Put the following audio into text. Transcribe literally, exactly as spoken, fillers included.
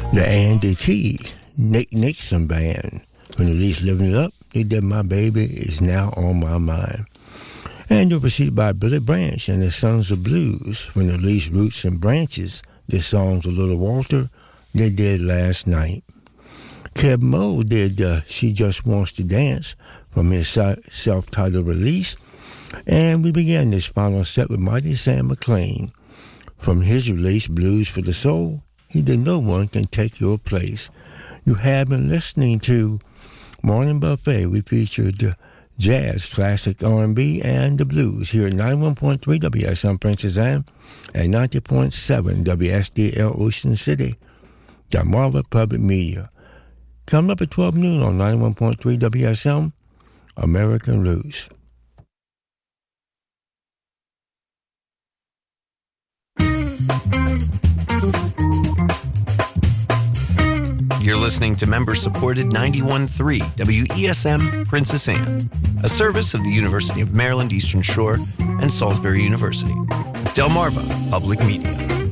The Andy T. Nick Nixon Band. When the least living it up, they did My Baby Is Now On My Mind. And you're preceded by Billy Branch and the Sons of Blues. When the least Roots and Branches, the songs of Little Walter, they did Last Night. Kev Moe did uh, She Just Wants to Dance from his self-titled release. And we began this final set with Mighty Sam McLean. From his release, Blues for the Soul, he did No One Can Take Your Place. You have been listening to Morning Buffet. We featured uh, jazz, classic R and B, and the blues here at ninety-one point three W S M Princess Anne and ninety point seven W S D L Ocean City, Delmarva Public Media. Coming up at twelve noon on ninety-one point three W S M, American Roots. You're listening to member-supported ninety-one point three W E S M Princess Anne, a service of the University of Maryland Eastern Shore and Salisbury University. Delmarva Public Media.